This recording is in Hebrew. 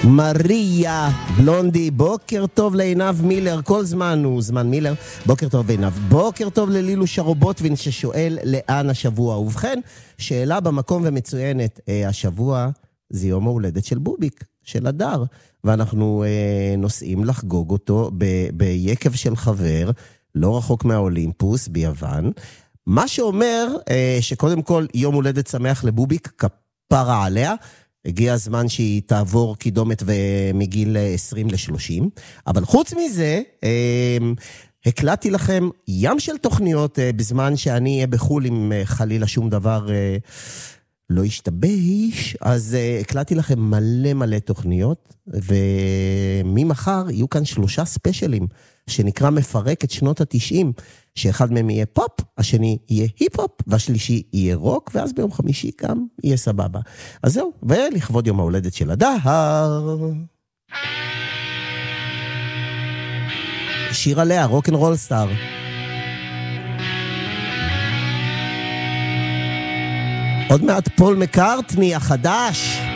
מריה בלונדי, בוקר טוב לעינב מילר, כל זמן הוא זמן מילר, בוקר טוב עינב, בוקר טוב ללילו שרובוטבין ששואל לאן השבוע. ובכן, שאלה במקום ומצוינת, השבוע זה יום ההולדת של בוביק, של הדר, ואנחנו נוסעים לחגוג אותו ביקב של חבר, לא רחוק מהאולימפוס ביוון, מה שאומר שקודם כל יום הולדת שמח לבוביק, כפרה עליה, הגיע הזמן שהיא תעבור קידומת מגיל 20 ל-30, אבל חוץ מזה, הקלטתי לכם ים של תוכניות בזמן שאני אהיה בחול עם חלילה שום דבר לא ישתבש, אז הקלטתי לכם מלא מלא תוכניות, וממחר יהיו כאן 3 ספיישלים, שנקרא מפרק את שנות ה-90, שאחד מהם יהיה פופ, השני יהיה היפ-הופ, והשלישי יהיה רוק, ואז ביום חמישי גם יהיה סבבה. אז זהו, ולכבוד יום ההולדת של הדר. שיר עליה, רוק אנד רול סטאר. עוד מעט פול מקארטני החדש.